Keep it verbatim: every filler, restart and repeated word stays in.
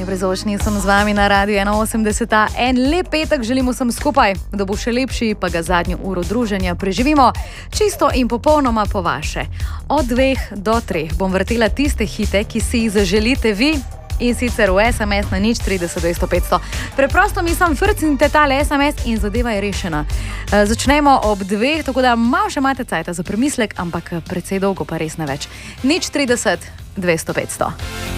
Brezočni sem z vami na Radiu ena osemdeset. En lep petek želimo vsem skupaj, da bo še lepši, pa ga zadnjo uro druženja preživimo čisto in popolnoma po vaše. Od dveh do treh bom vrtela tiste hite, ki si jih zaželite vi, in sicer v es em es na nič trideset dvesto petsto. Preprosto mislim, frcnite tale es em es in zadeva je rešena. Začnemo ob dveh, tako da malo še imate cajta za premislek, ampak precej dolgo pa res ne več. nič trideset dvesto petsto.